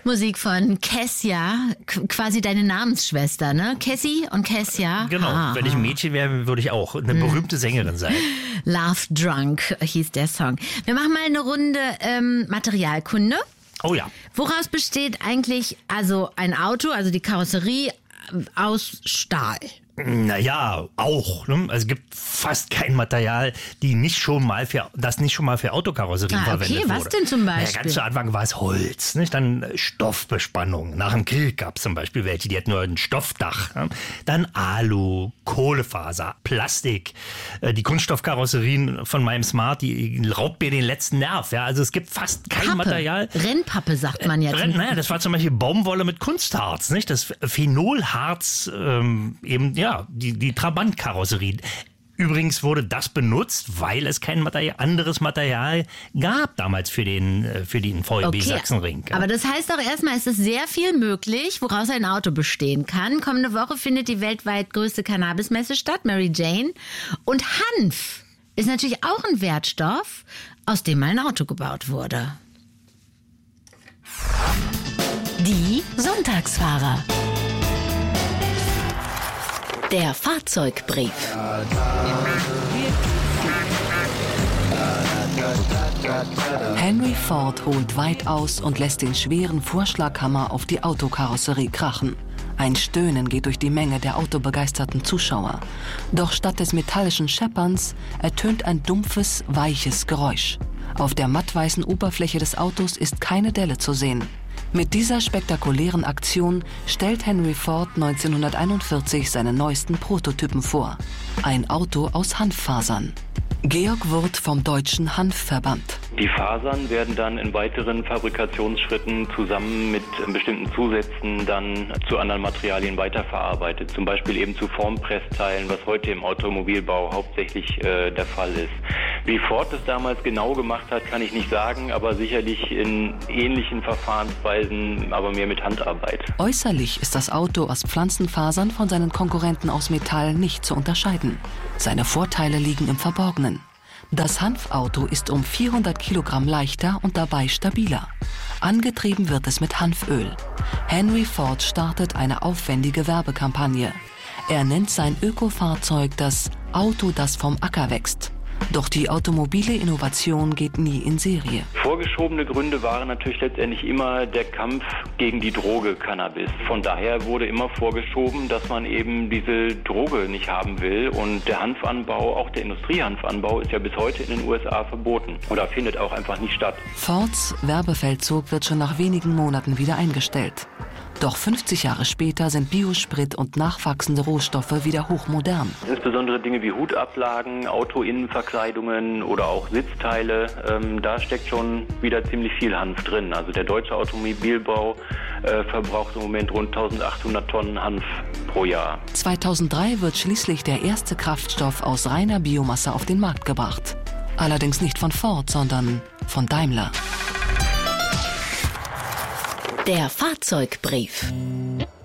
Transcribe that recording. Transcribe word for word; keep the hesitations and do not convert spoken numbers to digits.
Musik von Kessia, quasi deine Namensschwester, ne? Cassie und Kessia. Genau, Aha. Wenn ich ein Mädchen wäre, würde ich auch eine hm. berühmte Sängerin sein. Love Drunk hieß der Song. Wir machen mal eine Runde ähm, Materialkunde. Oh ja. Woraus besteht eigentlich also ein Auto, also die Karosserie aus Stahl? Naja, auch. Ne? Also es gibt fast kein Material, die nicht schon mal für, das nicht schon mal für Autokarosserien ah, okay. verwendet wurde. Was denn zum Beispiel? Naja, ganz zu Anfang war es Holz, nicht? Dann Stoffbespannung. Nach dem Krieg gab es zum Beispiel welche, die hatten nur ein Stoffdach. Ne? Dann Alu, Kohlefaser, Plastik. Die Kunststoffkarosserien von meinem Smart, die raubt mir den letzten Nerv. Ja? Also es gibt fast kein Pappe. Material. Rennpappe sagt man jetzt. Renn, naja, das war zum Beispiel Baumwolle mit Kunstharz, nicht? Das Phenolharz ähm, eben, ja. Ja, die, die Trabant-Karosserie. Übrigens wurde das benutzt, weil es kein Material, anderes Material gab damals für den, für den V E B okay, Sachsenring. Ja. Aber das heißt auch erstmal, ist es sehr viel möglich, woraus ein Auto bestehen kann. Kommende Woche findet die weltweit größte Cannabismesse statt, Mary Jane. Und Hanf ist natürlich auch ein Wertstoff, aus dem mal ein Auto gebaut wurde. Die Sonntagsfahrer. Der Fahrzeugbrief. Henry Ford holt weit aus und lässt den schweren Vorschlaghammer auf die Autokarosserie krachen. Ein Stöhnen geht durch die Menge der autobegeisterten Zuschauer. Doch statt des metallischen Schepperns ertönt ein dumpfes, weiches Geräusch. Auf der mattweißen Oberfläche des Autos ist keine Delle zu sehen. Mit dieser spektakulären Aktion stellt Henry Ford neunzehnhunderteinundvierzig seine neuesten Prototypen vor. Ein Auto aus Hanffasern. Georg Wurth vom Deutschen Hanfverband. Die Fasern werden dann in weiteren Fabrikationsschritten zusammen mit bestimmten Zusätzen dann zu anderen Materialien weiterverarbeitet. Zum Beispiel eben zu Formpressteilen, was heute im Automobilbau hauptsächlich äh, der Fall ist. Wie Ford das damals genau gemacht hat, kann ich nicht sagen, aber sicherlich in ähnlichen Verfahrensweisen, aber mehr mit Handarbeit. Äußerlich ist das Auto aus Pflanzenfasern von seinen Konkurrenten aus Metall nicht zu unterscheiden. Seine Vorteile liegen im Verborgenen. Das Hanfauto ist um vierhundert Kilogramm leichter und dabei stabiler. Angetrieben wird es mit Hanföl. Henry Ford startet eine aufwendige Werbekampagne. Er nennt sein Ökofahrzeug das Auto, das vom Acker wächst. Doch die automobile Innovation geht nie in Serie. Vorgeschobene Gründe waren natürlich letztendlich immer der Kampf gegen die Droge Cannabis. Von daher wurde immer vorgeschoben, dass man eben diese Droge nicht haben will. Und der Hanfanbau, auch der Industriehanfanbau, ist ja bis heute in den U S A verboten oder findet auch einfach nicht statt. Fords Werbefeldzug wird schon nach wenigen Monaten wieder eingestellt. Doch fünfzig Jahre später sind Biosprit und nachwachsende Rohstoffe wieder hochmodern. Insbesondere Dinge wie Hutablagen, Autoinnenverkleidungen oder auch Sitzteile, ähm, da steckt schon wieder ziemlich viel Hanf drin. Also der deutsche Automobilbau äh, verbraucht im Moment rund eintausendachthundert Tonnen Hanf pro Jahr. zweitausenddrei wird schließlich der erste Kraftstoff aus reiner Biomasse auf den Markt gebracht. Allerdings nicht von Ford, sondern von Daimler. Der Fahrzeugbrief.